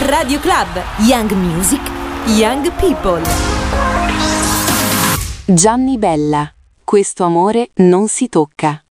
Radio Club, Young Music, Young People. Gianni Bella, questo amore non si tocca.